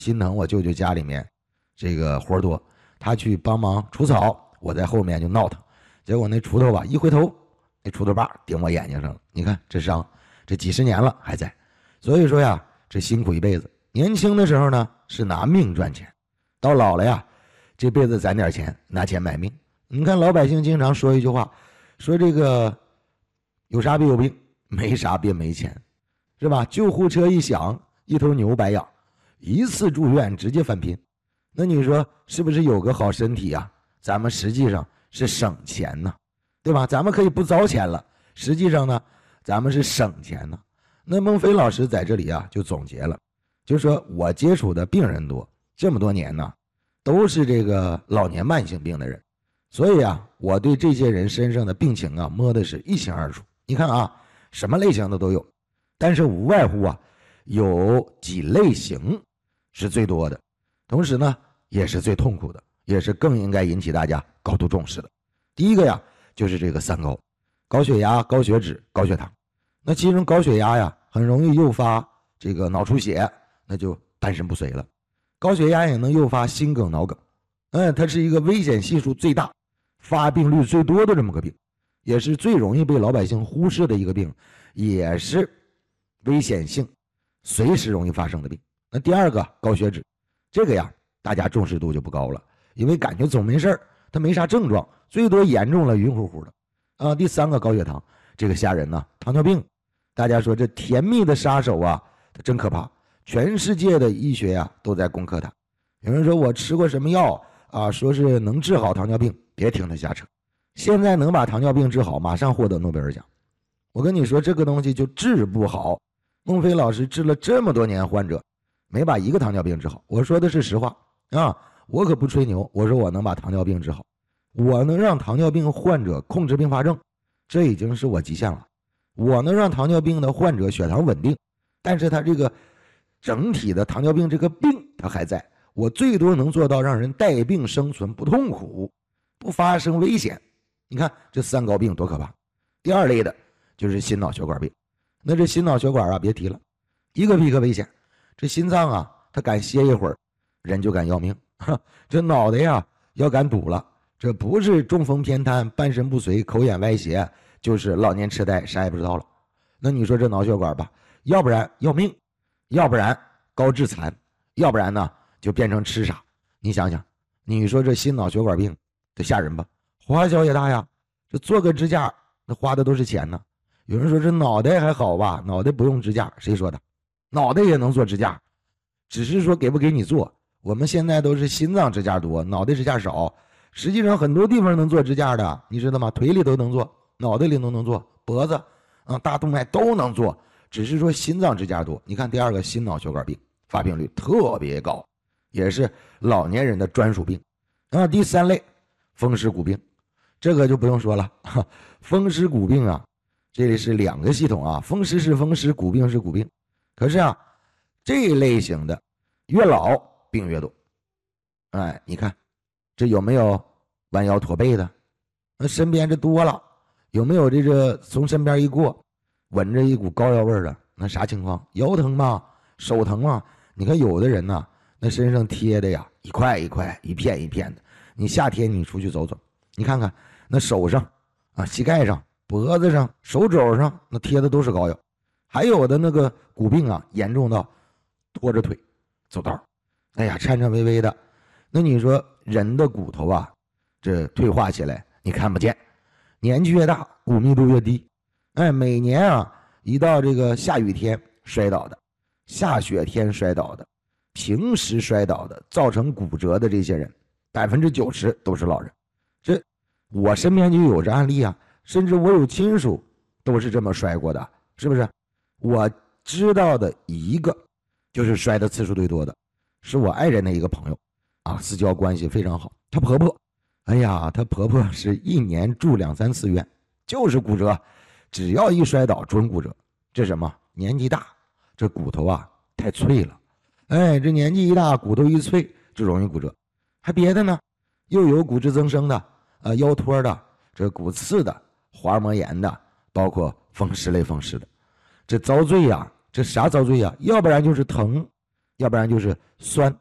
心疼我舅舅家里面这个活多，他去帮忙除草，我在后面就闹腾，结果那锄头吧一回头，那锄头把顶我眼睛上了，你看这伤，这几十年了还在。所以说呀，这辛苦一辈子，年轻的时候呢是拿命赚钱，到老了呀，这辈子攒点钱，拿钱买命。你看老百姓经常说一句话，说这个有啥别有病，没啥别没钱，是吧？救护车一响，一头牛白养，一次住院直接翻篇。那你说是不是有个好身体啊？咱们实际上是省钱呢，对吧？咱们可以不糟钱了，实际上呢，咱们是省钱呢。那孟非老师在这里啊就总结了，就说我接触的病人多，这么多年呢，都是这个老年慢性病的人，所以啊，我对这些人身上的病情啊摸的是一清二楚。你看啊，什么类型的都有，但是无外乎啊，有几类型是最多的，同时呢，也是最痛苦的，也是更应该引起大家高度重视的。第一个呀，就是这个三高：高血压、高血脂、高血糖。那其中高血压呀，很容易诱发这个脑出血，那就半身不遂了。高血压也能诱发心梗、脑梗，它是一个危险系数最大、发病率最多的这么个病，也是最容易被老百姓忽视的一个病，也是危险性随时容易发生的病。那第二个高血脂，这个呀大家重视度就不高了，因为感觉总没事，它没啥症状，最多严重了晕乎乎的啊。第三个高血糖，这个吓人呢，糖尿病，大家说这甜蜜的杀手啊，它真可怕，全世界的医学啊都在攻克它。有人说我吃过什么药啊，说是能治好糖尿病，别听他瞎扯，现在能把糖尿病治好，马上获得诺贝尔奖。我跟你说这个东西就治不好，孟非老师治了这么多年患者，没把一个糖尿病治好，我说的是实话啊，我可不吹牛，我说我能把糖尿病治好，我能让糖尿病患者控制并发症，这已经是我极限了。我能让糖尿病的患者血糖稳定，但是他这个整体的糖尿病这个病他还在，我最多能做到让人带病生存，不痛苦，不发生危险。你看这三高病多可怕。第二类的就是心脑血管病，那这心脑血管啊别提了，一个比一个危险。这心脏啊他敢歇一会儿，人就敢要命，这脑袋呀要敢堵了，这不是中风偏瘫、半身不遂、口眼歪斜，就是老年痴呆，啥也不知道了。那你说这脑血管吧，要不然要命，要不然高致残，要不然呢就变成痴傻。你想想，你说这心脑血管病这吓人吧，花销也大呀，这做个支架那花的都是钱呢。有人说这脑袋还好吧，脑袋不用支架，谁说的？脑袋也能做支架，只是说给不给你做。我们现在都是心脏支架多，脑袋支架少，实际上很多地方能做支架的，你知道吗？腿里都能做，脑袋里都能做，脖子大动脉都能做，只是说心脏支架多。你看第二个心脑血管病发病率特别高，也是老年人的专属病。第三类风湿骨病，这个就不用说了，风湿骨病啊，这里是两个系统啊，风湿是风湿，骨病是骨病。可是啊，这类型的越老病越多。你看这有没有弯腰驼背的？那身边这多了，有没有这个从身边一过闻着一股膏药味的？那啥情况？腰疼吗？手疼吗？你看有的人呢，那身上贴的呀，一块一块、一片一片的。你夏天你出去走走，你看看那手上膝盖上、脖子上、手肘上那贴的都是膏药。还有的那个骨病啊，严重到拖着腿走道，颤颤巍巍的。那你说人的骨头啊，这退化起来你看不见，年纪越大骨密度越低。每年啊一到这个下雨天摔倒的，下雪天摔倒的，平时摔倒的造成骨折的这些人，90%都是老人。这我身边就有这案例啊，甚至我有亲属都是这么摔过的，是不是？我知道的一个就是摔的次数最多的，是我爱人的一个朋友私交关系非常好。她婆婆，她婆婆是一年住2-3次院，就是骨折，只要一摔倒准骨折。这什么？年纪大，这骨头太脆了。这年纪一大，骨头一脆就容易骨折。还别的呢，又有骨质增生的，腰托的，这骨刺的，滑膜炎的，包括风湿类风湿的。这遭罪呀，这啥遭罪呀？要不然就是疼， 要不然就是酸